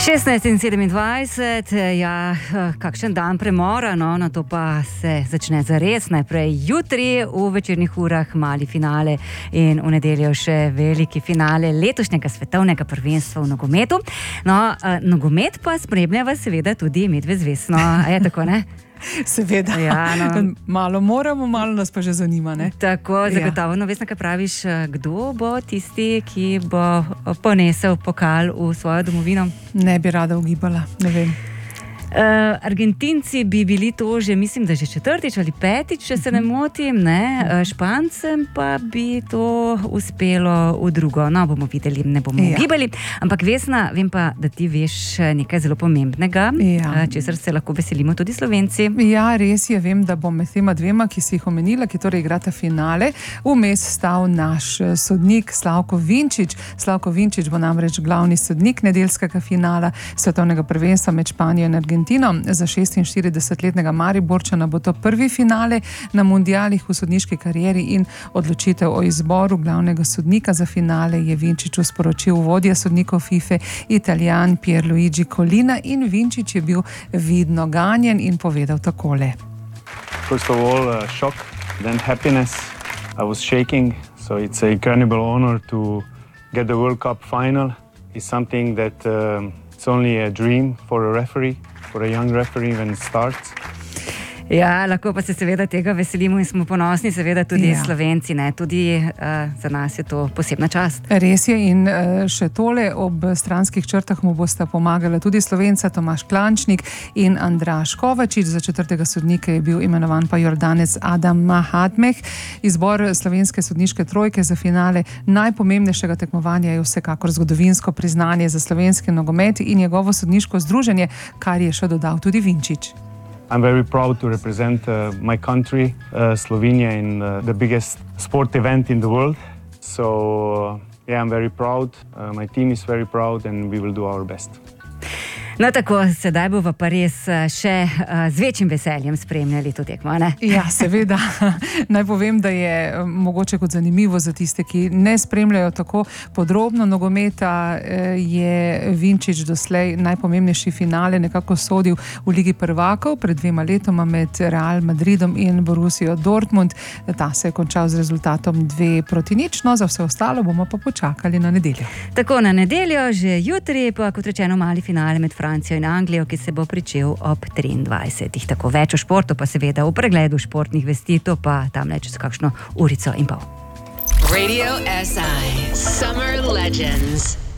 16:27, ja, kakšen dan premora, no, na to pa se začne zares. Najprej jutri v večernih urah mali finale in v nedeljo še veliki finale letošnjega svetovnega prvenstva v nogometu. No, nogomet pa spremljava seveda tudi Medved zvezd, no, a je tako, ne? Seveda, ja, no. Malo moramo, malo nas pa že zanima, ne? Tako, zagotovo, no, Vesna, kaj praviš, kdo bo tisti, ki bo ponesel pokal v svojo domovino? Ne bi rada ugibala, ne vem. Argentinci bi bili to že, mislim, da že četrtič ali petič, če se ne motim, ne? Špancem pa bi to uspelo v drugo. No, bomo videli, ne bomo ugibali. Ampak Vesna, vem pa, da ti veš nekaj zelo pomembnega, česar se lahko veselimo tudi Slovenci. Ja, res je, vem, da bom med tema dvema, ki si jih omenila, ki torej igrata finale, vmes stal naš sodnik Slavko Vinčič. Slavko Vinčič bo namreč glavni sodnik nedeljskega finala svetovnega prvenstva med Španijo in Argentino. Za 46-letnega Mariborčana bo to prvi finale na mundialih v sodniški karieri in odločitev o izboru glavnega sodnika za finale je Vinčiču sporočil vodja sodnikov FIFA Italijan Pierluigi Collina in Vinčič je bil vidno ganjen in povedal takole. First of all, shock, then happiness. I was shaking, so it's an incredible honor to get the World Cup final. It's something that it's only a dream for a referee. For a young referee when it starts. Ja, lahko pa se seveda tega veselimo in smo ponosni, seveda tudi Slovenci, ne, tudi za nas je to posebna čast. Res je in še tole, ob stranskih črtah mu bosta pomagala tudi Slovenca Tomaž Klančnik in Andraž Kovačič. Za četrtega sodnika je bil imenovan pa Jordanec Adam Mahatmeh. Izbor slovenske sodniške trojke za finale najpomembnejšega tekmovanja je vsekakor zgodovinsko priznanje za slovenski nogomet in njegovo sodniško združenje, kar je še dodal tudi Vinčič. I'm very proud to represent my country, Slovenia, in the biggest sport event in the world. So, I'm very proud. My team is very proud and we will do our best. No tako, sedaj bova pa res še z večjim veseljem spremljali to tekmo, ne? Ja, seveda. Naj povem, da je mogoče kot zanimivo za tiste, ki ne spremljajo tako podrobno nogometa, je Vinčič doslej najpomembnejši finale nekako sodil v Ligi prvakov pred 2 letoma med Real Madridom in Borussijo Dortmund. Ta se je končal z rezultatom 2-0, no za vse ostalo bomo pa počakali na nedeljo. Tako, na nedeljo, že jutri, pa kot rečeno mali finale med Francijo in Anglijo, ki se bo pričel ob 23. Tako več o športu, pa seveda v pregledu športnih vesti, to pa tamle čez kakšno urico in pol. Radio SI Summer Legends.